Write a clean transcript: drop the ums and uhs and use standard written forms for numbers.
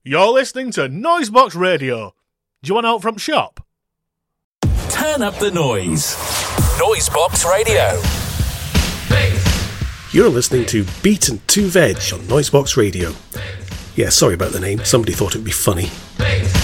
You're listening to Noisebox Radio. Do you want out from shop? Turn up the noise. Noisebox Radio. You're listening to Beat and 2 Veg on Noisebox Radio. Yeah, sorry about the name. Somebody thought it'd be funny.